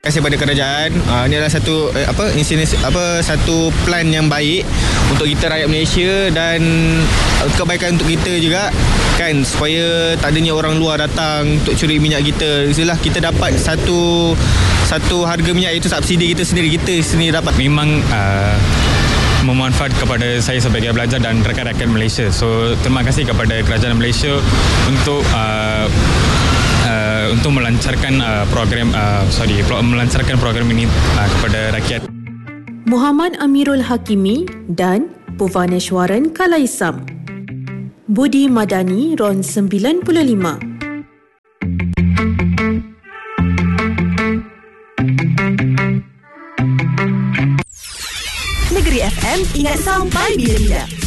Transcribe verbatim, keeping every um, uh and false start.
kasih pada kerajaan. Uh, ini adalah satu eh, apa inisiatif apa satu plan yang baik untuk kita rakyat Malaysia dan kebaikan untuk kita juga kan, supaya tak adanya orang luar datang untuk curi minyak kita. Itulah kita dapat satu satu harga minyak, itu subsidi kita sendiri, kita sendiri dapat. Memang uh, memanfaat kepada saya sebagai pelajar dan rakyat-rakyat Malaysia. So terima kasih kepada kerajaan Malaysia untuk uh, uh, untuk melancarkan uh, program uh, sorry melancarkan program ini uh, kepada rakyat. Muhammad Amirul Hakimi dan Bhuvaneshwaran Kalaisam. Budi Madani, Ron sembilan puluh lima. Negeri F M, ingat sampai bila-bila.